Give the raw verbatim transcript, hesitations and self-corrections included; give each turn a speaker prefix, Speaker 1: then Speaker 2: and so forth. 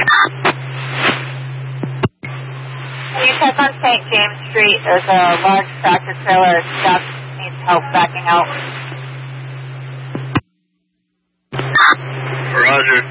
Speaker 1: Can you check on Saint James Street? There's a large tractor trailer. Staff needs help backing out.
Speaker 2: Roger.